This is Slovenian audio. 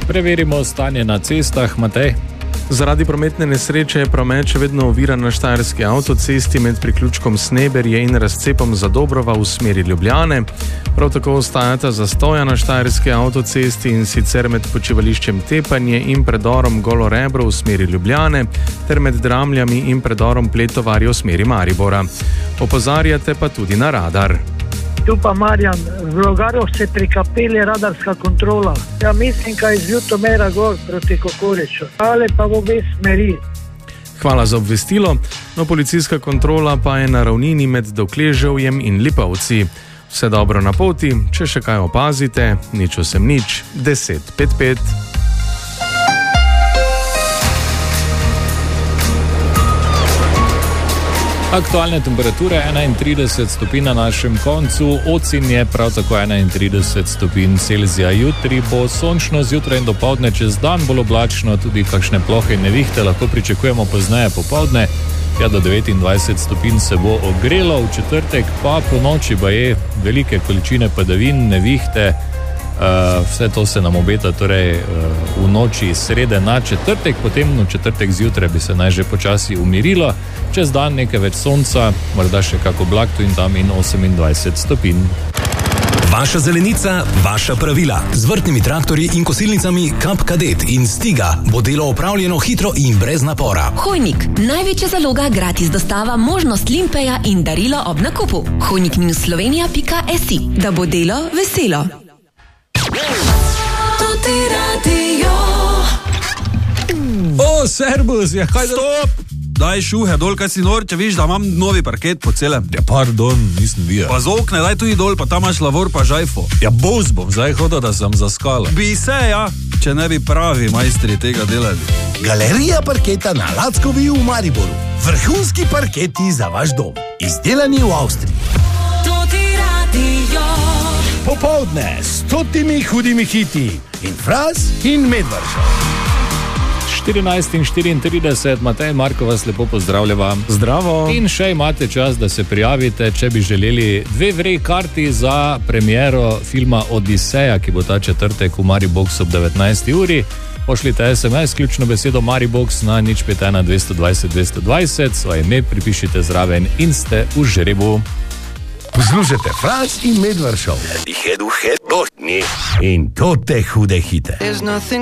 Preverimo stanje na cestah, Matej. Zaradi prometne nesreče je promet še vedno oviran na štajerski avtocesti med priključkom Sneberje in razcepom Zadobrova v smeri Ljubljane. Prav tako ostajata zastoja na štajerski avtocesti, in sicer med počivališčem Tepanje in predorom Golo Rebro v smeri Ljubljane ter med Dramljami in predorom Pletovarje v smeri Maribora. Opozarjate pa tudi na radar. Tu pa Marjan, v Logarju se prikapeli radarska kontrola. Ja, mislim, kaj iz Ljutomera gor proti Kokoriču, ali pa v obe smeri. Hvala za obvestilo. No, policijska kontrola pa je na ravnini med Dokleževjem in Lipovci. Vse dobro na poti, če še kaj opazite, nič osem nič, 1055. Aktualne temperature 31 stopinj na našem koncu, Ocin je prav tako 31 stopinj Celzija. Jutri bo sončno, zjutraj in dopoldne, čez dan bolj oblačno, tudi kakšne plohe in nevihte lahko pričakujemo pozneje popoldne. Ja, do 29 stopinj se bo ogrelo, v četrtek pa po noči baje velike količine padavin, nevihte. Vse to se nam obeta torej v noči srede na četrtek, potem v četrtek zjutraj bi se naj že počasi umirilo, čez dan nekaj več sonca, morda še kako oblak tu in tam in 28 stopinj. Vaša zelenica, vaša pravila. Z vrtnimi traktorji in kosilnicami Kap Kadet in Stiga bo delo opravljeno hitro in brez napora. Hojnik, največja zaloga, gratis dostava, možnost limpeja in darilo ob nakupu. hojnik-slovenija.si, da bo delo veselo. O, servus, ja, kaj da... Stop! Daj šuhe dol, kaj si nor, če viš, da imam novi parket po celem. Ja, pardon, nisem videl. Pa z okne, daj tudi dol, pa tam imaš lavor pa žajfo. Ja, bos bom zdaj hodil, da sem zaskala. Bi se, ja, če ne bi pravi majstri tega delali. Galerija parketa na Lackovi v Mariboru. Vrhunski parketi za vaš dom. Izdelani v Avstriji. Popoldne s 100 hudimi hiti in Fras in Medvrža. 14:34, Matej Marko vas lepo pozdravljava. Zdravo. In še imate čas, da se prijavite, če bi želeli 2 vrej karti za premiero filma Odiseja, ki bo ta četrtek v Maribox ob 19. uri. Pošljite SMS, ključno besedo Maribox na 051 220 220, svoje ime pripišite zraven in ste v žrebu. Poslušajte Fras in Medvrža. In to te hude hite.